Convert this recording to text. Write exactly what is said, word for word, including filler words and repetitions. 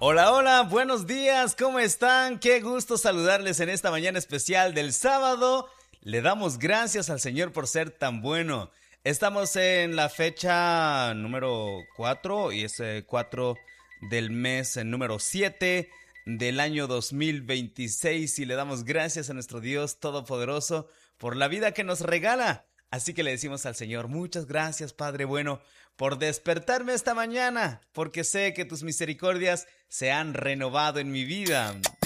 Hola, hola, buenos días, ¿cómo están? Qué gusto saludarles en esta mañana especial del sábado. Le damos gracias al Señor por ser tan bueno. Estamos en la fecha número cuatro y es eh, cuatro del mes eh, número siete del año dos mil veintiséis y le damos gracias a nuestro Dios Todopoderoso por la vida que nos regala. Así que le decimos al Señor, muchas gracias, Padre bueno, por despertarme esta mañana, porque sé que tus misericordias se han renovado en mi vida.